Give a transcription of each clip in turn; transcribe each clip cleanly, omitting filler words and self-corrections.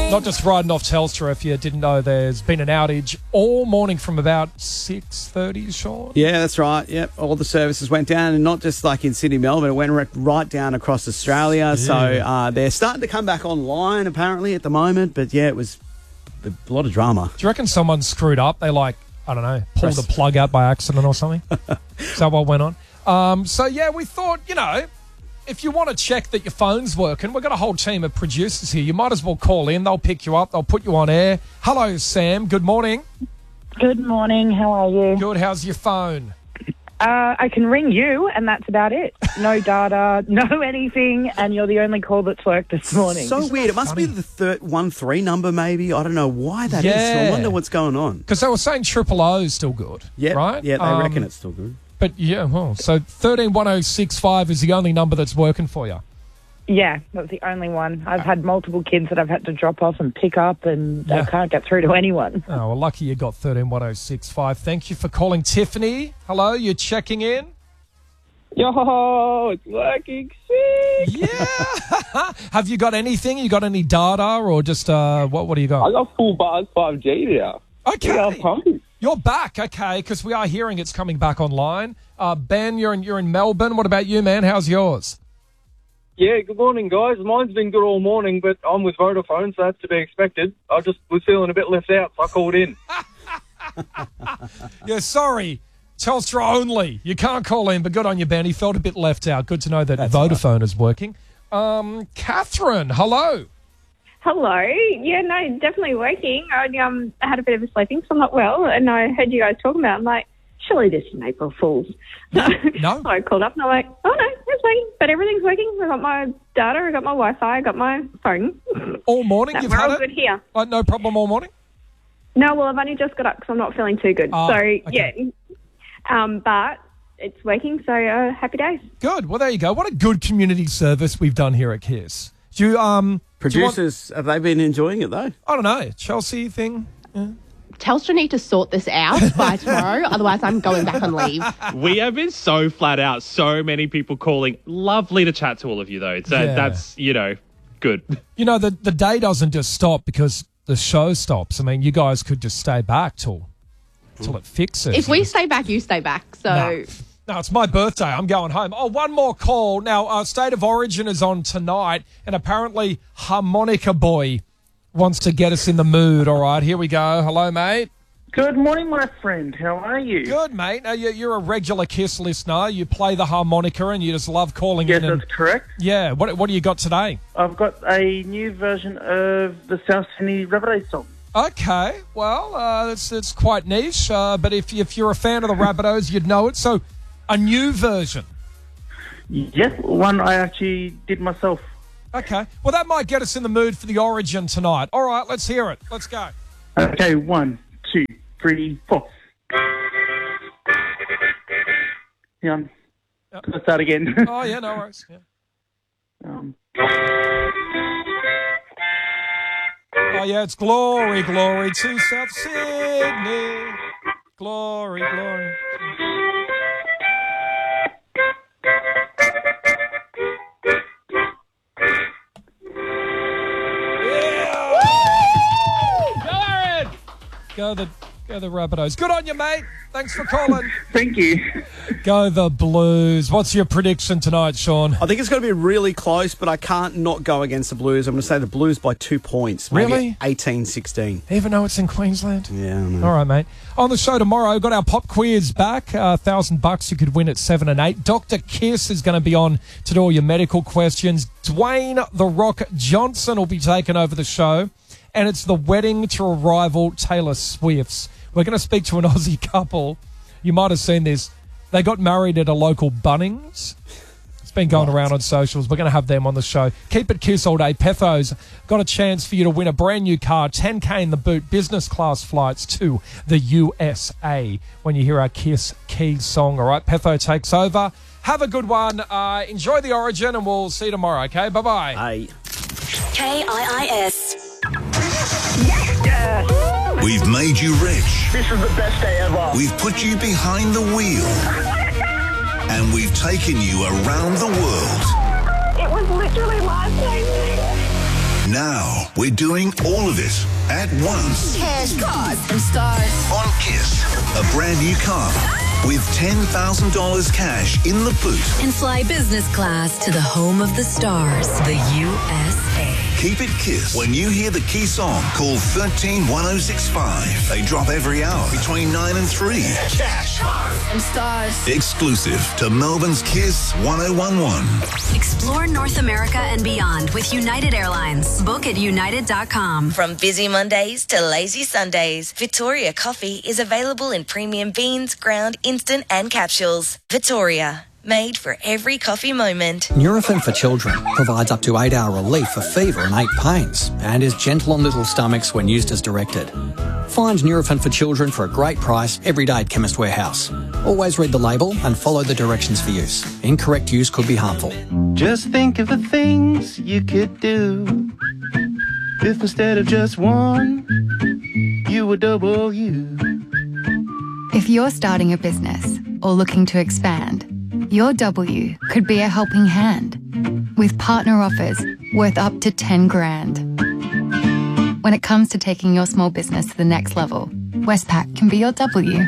Not just riding off Telstra, if you didn't know, there's been an outage all morning from about 6:30, Sean. Yeah, that's right. Yep, all the services went down, and not just like in Sydney, Melbourne, it went right down across Australia. Yeah. So they're starting to come back online apparently at the moment, but yeah, it was a lot of drama. Do you reckon someone screwed up? They pulled the plug out by accident or something? Is that what went on? So yeah, we thought, if you want to check that your phone's working, we've got a whole team of producers here. You might as well call in. They'll pick you up. They'll put you on air. Hello, Sam. Good morning. Good morning. How are you? Good. How's your phone? I can ring you, and that's about it. No data, no anything, and you're the only call that's worked this morning. So weird. It must be the 13 number, maybe. I don't know why that is. I wonder what's going on. Because they were saying 000 is still good, right? Yeah, they reckon it's still good. But yeah, so 131065 is the only number that's working for you. Yeah, that's the only one. I've had multiple kids that I've had to drop off and pick up, and I can't get through to anyone. Oh, well, lucky you got 131065. Thank you for calling. Tiffany, hello, you're checking in? Yo, it's working sick. Yeah. Have you got anything? You got any data or just, what do you got? I got full bars 5G now. Okay. You're back, okay, because we are hearing it's coming back online. Ben, you're in Melbourne. What about you, man? How's yours? Yeah, good morning, guys. Mine's been good all morning, but I'm with Vodafone, so that's to be expected. I just was feeling a bit left out, so I called in. Yeah, sorry. Telstra only. You can't call in, but good on you, Ben. He felt a bit left out. Good to know that Vodafone is working. Catherine, hello. Hello. Yeah, no, definitely working. I had a bit of a sleeping, so I'm not well, and I heard you guys talking about it. I'm like, surely this is an April Fool's. No. So I called up and I'm like, oh no, it's working. But everything's working. I got my data, I got my Wi-Fi, I got my phone. All morning you've had it? We're all good here. No problem all morning? No, well, I've only just got up because I'm not feeling too good. Okay. Yeah. But it's working, so happy days. Good. Well, there you go. What a good community service we've done here at KISS. Do you, producers, have they been enjoying it though? I don't know. Chelsea thing? Yeah. Telstra need to sort this out by tomorrow, otherwise I'm going back on leave. We have been so flat out, so many people calling. Lovely to chat to all of you, though. So that's, good. The day doesn't just stop because the show stops. I mean, you guys could just stay back till it fixes. If we stay back, you stay back. So No, it's my birthday. I'm going home. Oh, one more call. Now, State of Origin is on tonight, and apparently Harmonica Boy wants to get us in the mood. All right, here we go. Hello, mate. Good morning, my friend. How are you? Good, mate. Now, you're a regular KISS listener. You play the harmonica and you just love calling in. Yes, that's correct. Yeah. What do you got today? I've got a new version of the South Sydney Rabbitohs song. Okay. Well, it's quite niche, but if you're a fan of the Rabbitohs, you'd know it. So, a new version. Yes, one I actually did myself. Okay. Well, that might get us in the mood for the Origin tonight. All right, let's hear it. Let's go. Okay, 1, 2, 3, 4. Yeah. Yep. Let's start again. Oh, yeah, no worries. Yeah. Oh, yeah, it's glory, glory to South Sydney. Glory, glory. Go the Rabbitohs. Good on you, mate. Thanks for calling. Thank you. Go the Blues. What's your prediction tonight, Sean? I think it's going to be really close, but I can't not go against the Blues. I'm going to say the Blues by 2 points. Really? 18-16. Even though it's in Queensland? Yeah, I know. All right, mate. On the show tomorrow, we've got our pop quiz back. $1,000 you could win at 7 and 8. Dr. Kiss is going to be on to do all your medical questions. Dwayne The Rock Johnson will be taking over the show. And it's the wedding to a rival Taylor Swift's. We're going to speak to an Aussie couple. You might have seen this. They got married at a local Bunnings. It's been going around on socials. We're going to have them on the show. Keep it KISS all day. Petho's got a chance for you to win a brand new car, 10K in the boot, business class flights to the USA when you hear our KISS Key song. All right, Petho takes over. Have a good one. Enjoy the Origin, and we'll see you tomorrow, okay? Bye-bye. Bye. KIIS. Yes. We've made you rich. This is the best day ever. We've put you behind the wheel. And we've taken you around the world. It was literally life-changing. Now we're doing all of it at once. Cash, cars, and stars. On Kiss, a brand new car with $10,000 cash in the boot. And fly business class to the home of the stars, the USA. Keep it Kiss. When you hear the key song, call 131065. They drop every hour between 9 and 3. Cash, cars, and stars. Exclusive to Melbourne's Kiss 1011. Explore North America and beyond with United Airlines. Book at united.com. From busy Mondays to lazy Sundays, Victoria Coffee is available in premium beans, ground, instant and capsules. Victoria, made for every coffee moment. Nurofen for Children provides up to 8-hour relief for fever and ache pains and is gentle on little stomachs when used as directed. Find Nurofen for Children for a great price every day at Chemist Warehouse. Always read the label and follow the directions for use. Incorrect use could be harmful. Just think of the things you could do if instead of just one, you were double you. If you're starting a business or looking to expand, your W could be a helping hand with partner offers worth up to 10 grand. When it comes to taking your small business to the next level, Westpac can be your W.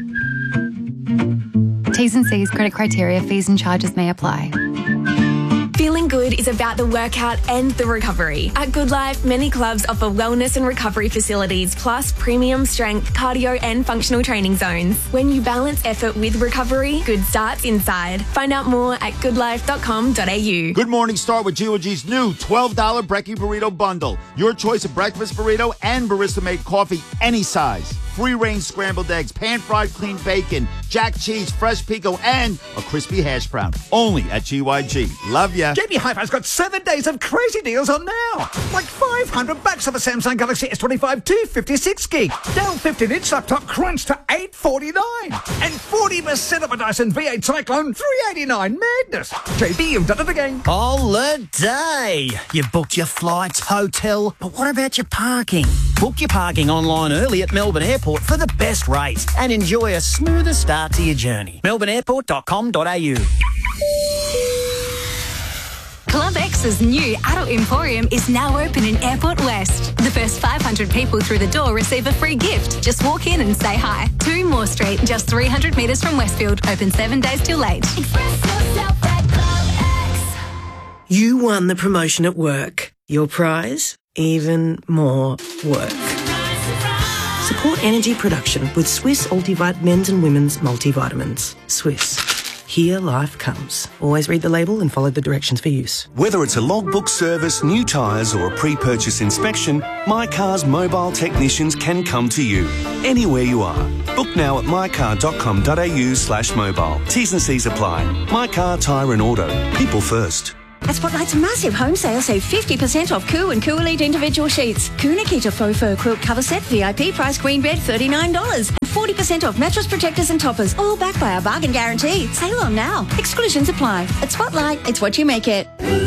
T's and C's, credit criteria, fees and charges may apply. Feeling good is about the workout and the recovery. At Good Life, many clubs offer wellness and recovery facilities, plus premium strength, cardio and functional training zones. When you balance effort with recovery, good starts inside. Find out more at goodlife.com.au. Good morning, Star with G.O.G's new $12 Brekkie Burrito Bundle. Your choice of breakfast burrito and barista-made coffee, any size. Free-range scrambled eggs, pan-fried clean bacon, jack cheese, fresh pico, and a crispy hash brown. Only at GYG. Love ya. JB Hi-Fi's got 7 days of crazy deals on now. Like $500 off a Samsung Galaxy S25 256 gig. Dell 15-inch laptop crunch to $849. And 40% off a Dyson V8 Cyclone $389. Madness. JB, you've done it again. Holiday. You booked your flights, hotel, but what about your parking? Book your parking online early at Melbourne Airport for the best rates and enjoy a smoother start to your journey. melbourneairport.com.au. Club X's new adult emporium is now open in Airport West. The first 500 people through the door receive a free gift. Just walk in and say hi. 2 Moore Street, just 300 metres from Westfield. Open 7 days till late. Express yourself at Club X. You won the promotion at work. Your prize? Even more work. Support energy production with Swiss Ultivite men's and women's multivitamins. Swiss. Here life comes. Always read the label and follow the directions for use. Whether it's a logbook service, new tyres or a pre-purchase inspection, My Car's mobile technicians can come to you anywhere you are. Book now at mycar.com.au/mobile. T's and C's apply. My Car, Tyre and Auto. People first. At Spotlight's massive home sale, save 50% off Coo and Coo Elite individual sheets. Coo Nikita faux fur quilt cover set, VIP price queen bed, $39. And 40% off mattress protectors and toppers, all backed by our bargain guarantee. Sale on now. Exclusions apply. At Spotlight, it's what you make it.